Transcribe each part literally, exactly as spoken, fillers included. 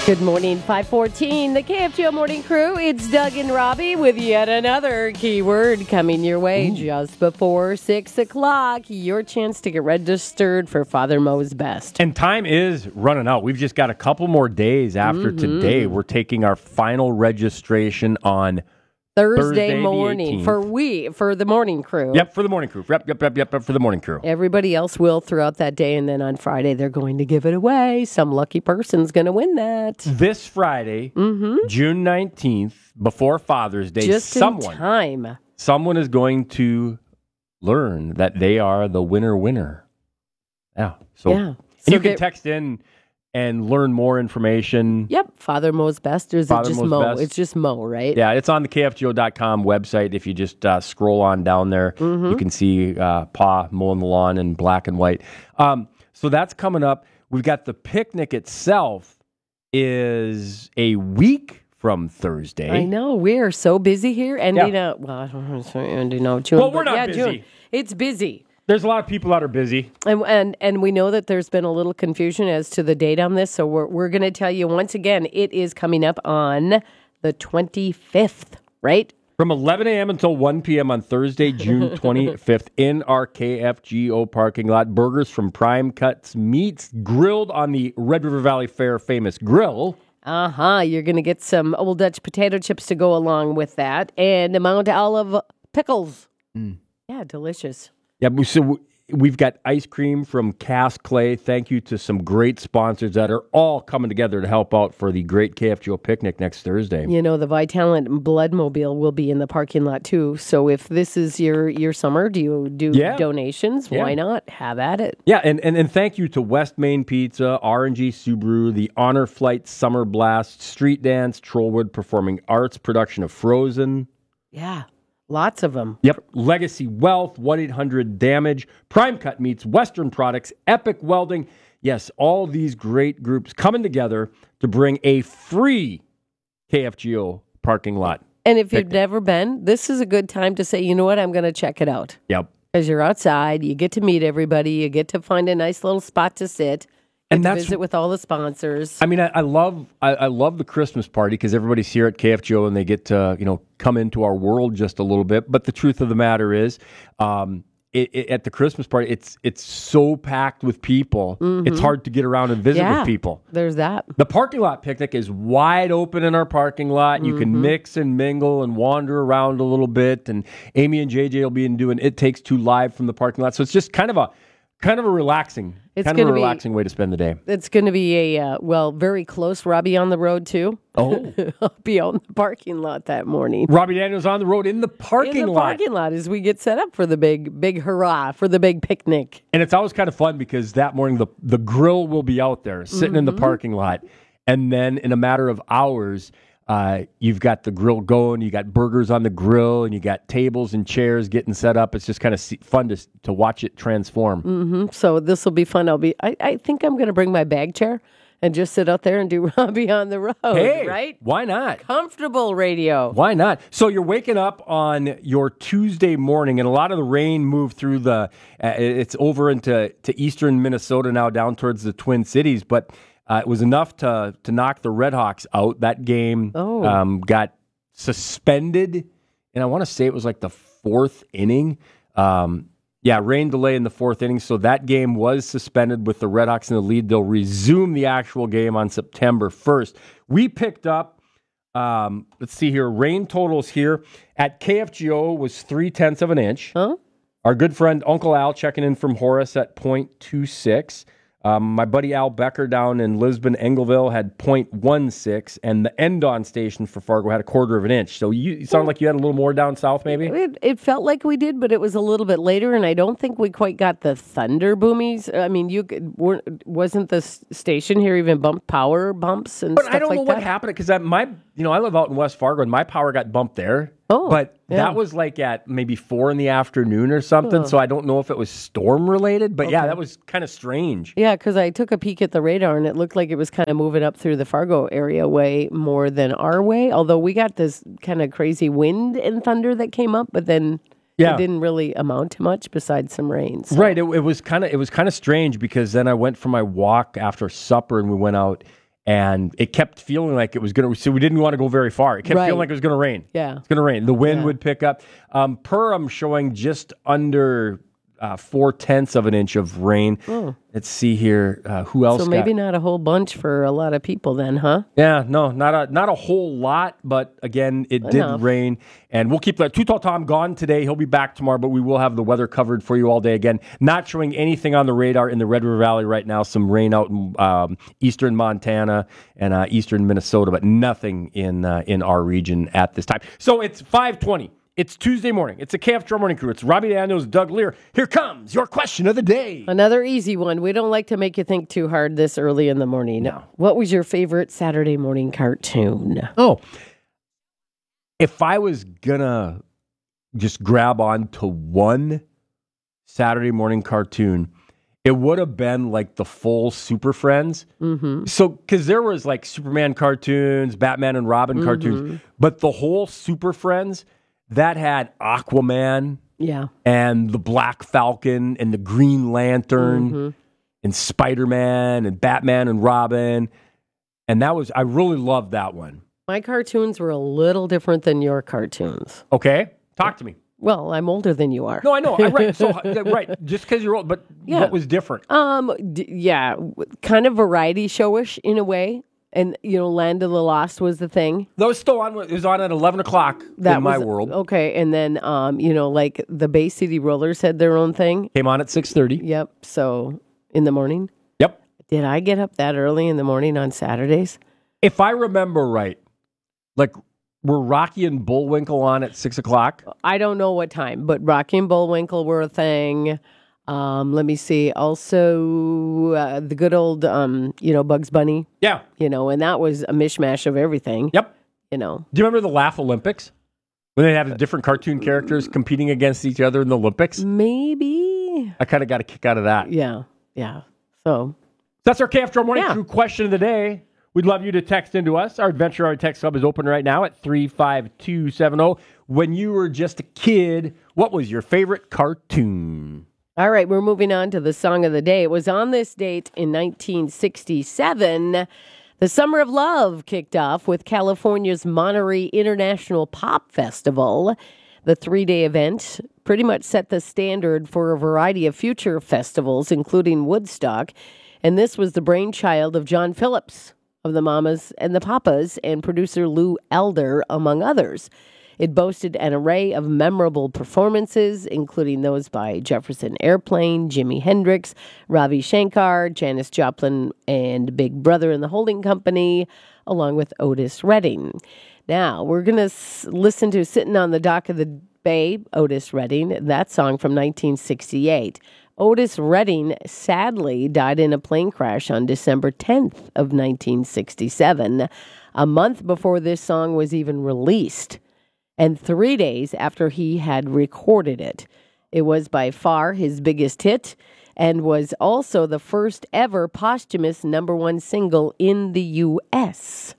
Good morning, five fourteen, the K F G O Morning Crew. It's Doug and Robbie with yet another keyword coming your way. Ooh. Just before six o'clock. Your chance to get registered for Father Mo's Best. And time is running out. We've just got a couple more days after mm-hmm. today. We're taking our final registration on Thursday, Thursday morning for we for the morning crew. Yep, for the morning crew. Yep, yep, yep, yep, yep, for the morning crew. Everybody else will throughout that day, and then on Friday they're going to give it away. Some lucky person's going to win that. This Friday, mm-hmm. June nineteenth, before Father's Day, just someone, in time. Someone is going to learn that they are the winner winner. Yeah. So, yeah. And so you can text in and learn more information. Yep, Father Mo's Best, or is Father it just Mo's Mo? Best. It's just Mo, right? Yeah, it's on the K F G O dot com website. If you just uh, scroll on down there, mm-hmm. you can see uh, Pa mowing the lawn in black and white. Um, so that's coming up. We've got the picnic itself is a week from Thursday. I know. We are so busy here. Ending yeah. up, well, I don't know, sorry, ending out June. Well, we're not yeah, busy. June. It's busy. There's a lot of people that are busy. And, and and we know that there's been a little confusion as to the date on this, so we're we're going to tell you once again, it is coming up on the twenty-fifth, right? From eleven a.m. until one p.m. on Thursday, June twenty-fifth, in our K F G O parking lot. Burgers from Prime Cuts Meats, grilled on the Red River Valley Fair famous grill. Uh-huh. You're going to get some Old Dutch potato chips to go along with that, and Mount Olive pickles. Mm. Yeah, delicious. Yeah, so we've got ice cream from Cass Clay. Thank you to some great sponsors that are all coming together to help out for the great K F G O picnic next Thursday. You know, the Vitalant Bloodmobile will be in the parking lot too. So if this is your, your summer, do you do yeah. donations? Yeah. Why not? Have at it. Yeah, and, and, and thank you to West Main Pizza, R and G Subaru, the Honor Flight Summer Blast, Street Dance, Trollwood Performing Arts, production of Frozen. Yeah. Lots of them. Yep. Legacy Wealth, one eight hundred damage, Prime Cut Meats, Western Products, Epic Welding. Yes, all these great groups coming together to bring a free K F G O parking lot. And if picnic. You've never been, this is a good time to say, you know what, I'm going to check it out. Yep. Because you're outside, you get to meet everybody, you get to find a nice little spot to sit. And that's, visit with all the sponsors. I mean, I, I love I, I love the Christmas party because everybody's here at K F G O and they get to, you know, come into our world just a little bit. But the truth of the matter is, um, it, it, at the Christmas party, it's it's so packed with people. Mm-hmm. It's hard to get around and visit yeah, with people. There's that. The parking lot picnic is wide open in our parking lot. You mm-hmm. can mix and mingle and wander around a little bit. And Amy and J J will be doing It Takes Two live from the parking lot. So it's just kind of a Kind of a relaxing, it's kind of a relaxing be, way to spend the day. It's going to be a, uh, well, very close. Robbie on the road, too. Oh. I'll be out in the parking lot that morning. Robbie Daniels on the road in the parking lot. In the lot. parking lot as we get set up for the big, big hurrah, for the big picnic. And it's always kind of fun because that morning the, the grill will be out there sitting mm-hmm. in the parking lot. And then in a matter of hours, Uh, you've got the grill going, you got burgers on the grill, and you got tables and chairs getting set up. It's just kind of fun to to watch it transform. Mm-hmm. So this will be fun. I'll be. I, I think I'm going to bring my bag chair and just sit out there and do Robbie on the road. Hey, right? Why not? Comfortable radio. Why not? So you're waking up on your Tuesday morning, and a lot of the rain moved through the. Uh, it's over into to eastern Minnesota now, down towards the Twin Cities, but. Uh, it was enough to to knock the Redhawks out. That game oh. um, got suspended, and I want to say it was like the fourth inning. Um, yeah, rain delay in the fourth inning, so that game was suspended with the Redhawks in the lead. They'll resume the actual game on September first. We picked up, um, let's see here, rain totals here at K F G O was three-tenths of an inch. Huh? Our good friend Uncle Al checking in from Horace at point two six. Um, my buddy Al Becker down in Lisbon, Engleville had point one six, and the Endon station for Fargo had a quarter of an inch. So you, you sound like you had a little more down south, maybe? It, it felt like we did, but it was a little bit later, and I don't think we quite got the thunder boomies. I mean, you weren't, wasn't the station here even bumped power bumps and but stuff I don't like know that? what happened because my, you know, I live out in West Fargo, and my power got bumped there. Oh, but yeah. that was like at maybe four in the afternoon or something. Oh. So I don't know if it was storm related, but okay. yeah, that was kind of strange. Yeah, because I took a peek at the radar and it looked like it was kind of moving up through the Fargo area way more than our way. Although we got this kind of crazy wind and thunder that came up, but then yeah. it didn't really amount to much besides some rain. So. Right. It, it was kind of it was kind of strange because then I went for my walk after supper and we went out. And it kept feeling like it was going to, so we didn't want to go very far. It kept right. feeling like it was going to rain. Yeah. It's going to rain. The wind yeah. would pick up. Um, Perham showing just under uh, four tenths of an inch of rain. Oh. Let's see here. Uh, who else? So maybe got... not a whole bunch for a lot of people then, huh? Yeah, no, not a not a whole lot, but again, it Enough. did rain, and we'll keep that. Too Tall Tom gone today. He'll be back tomorrow, but we will have the weather covered for you all day. Again, not showing anything on the radar in the Red River Valley right now. Some rain out in um, eastern Montana and uh, eastern Minnesota, but nothing in uh, in our region at this time. So it's five twenty. It's Tuesday morning. It's a K F H R Morning Crew. It's Robbie Daniels, Doug Lear. Here comes your question of the day. Another easy one. We don't like to make you think too hard this early in the morning. No. What was your favorite Saturday morning cartoon? Oh, if I was going to just grab on to one Saturday morning cartoon, it would have been like the full Super Friends. Mm-hmm. So, because there was like Superman cartoons, Batman and Robin mm-hmm. cartoons, but the whole Super Friends, that had Aquaman yeah. and the Black Falcon and the Green Lantern mm-hmm. and Spider-Man and Batman and Robin. And that was, I really loved that one. My cartoons were a little different than your cartoons. Okay. Talk to me. Well, I'm older than you are. No, I know. I, right. So, right. Just because you're old, but yeah. what was different? Um, d- yeah. Kind of variety showish in a way. And, you know, Land of the Lost was the thing. That was still on. It was on at eleven o'clock that in my was, world. Okay. And then, um, you know, like the Bay City Rollers had their own thing. Came on at six thirty. Yep. So, in the morning. Yep. Did I get up that early in the morning on Saturdays? If I remember right, like, were Rocky and Bullwinkle on at six o'clock? I don't know what time, but Rocky and Bullwinkle were a thing. Um, let me see. Also, uh, the good old, um, you know, Bugs Bunny. Yeah. You know, and that was a mishmash of everything. Yep. You know. Do you remember the Laugh Olympics? When they have different cartoon characters competing against each other in the Olympics? Maybe. I kind of got a kick out of that. Yeah. Yeah. So. That's our K F H R Morning yeah. Crew question of the day. We'd love you to text into us. Our Adventure Hour text club is open right now at three five two seven zero. When you were just a kid, what was your favorite cartoon? All right, we're moving on to the song of the day. It was on this date in nineteen sixty-seven. The Summer of Love kicked off with California's Monterey International Pop Festival. The three-day event pretty much set the standard for a variety of future festivals, including Woodstock. And this was the brainchild of John Phillips of the Mamas and the Papas and producer Lou Elder, among others. It boasted an array of memorable performances, including those by Jefferson Airplane, Jimi Hendrix, Ravi Shankar, Janis Joplin, and Big Brother and the Holding Company, along with Otis Redding. Now, we're going to s- listen to Sitting on the Dock of the Bay, Otis Redding, that song from nineteen sixty-eight. Otis Redding sadly died in a plane crash on December tenth of nineteen sixty-seven, a month before this song was even released, and three days after he had recorded it. It was by far his biggest hit and was also the first ever posthumous number one single in the U S.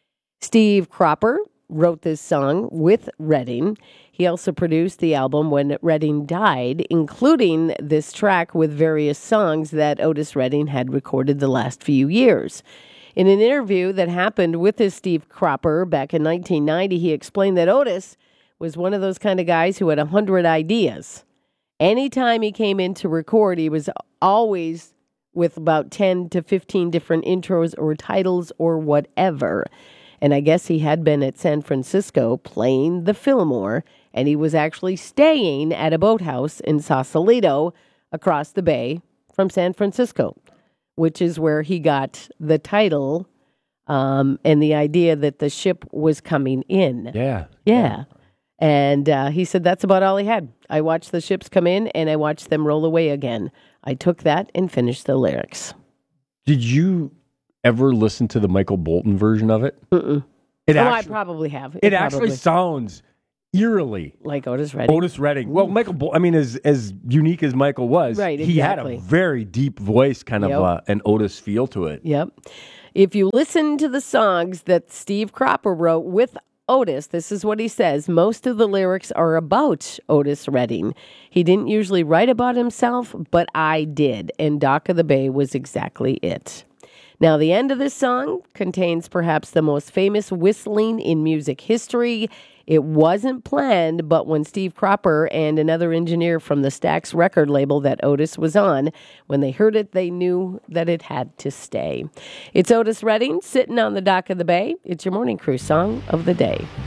Steve Cropper wrote this song with Redding. He also produced the album when Redding died, including this track with various songs that Otis Redding had recorded the last few years. In an interview that happened with this Steve Cropper back in nineteen ninety, he explained that Otis was one of those kind of guys who had a hundred ideas. Anytime he came in to record, he was always with about ten to fifteen different intros or titles or whatever. And I guess he had been at San Francisco playing the Fillmore, and he was actually staying at a boathouse in Sausalito across the bay from San Francisco, which is where he got the title um, and the idea that the ship was coming in. Yeah. Yeah. yeah. And uh, he said that's about all he had. I watched the ships come in, and I watched them roll away again. I took that and finished the lyrics. Did you ever listen to the Michael Bolton version of it? Mm-mm. It oh, actually, I probably have. It, it probably. actually sounds eerily like Otis Redding. Otis Redding. Well, Michael Bolton, I mean, as as unique as Michael was, right, exactly. He had a very deep voice, kind of yep. uh, an Otis feel to it. Yep. If you listen to the songs that Steve Cropper wrote with Otis, this is what he says. Most of the lyrics are about Otis Redding. He didn't usually write about himself, but I did. And Dock of the Bay was exactly it. Now, the end of this song contains perhaps the most famous whistling in music history. It wasn't planned, but when Steve Cropper and another engineer from the Stax record label that Otis was on, when they heard it, they knew that it had to stay. It's Otis Redding sitting on the dock of the bay. It's your Morning Crew song of the day.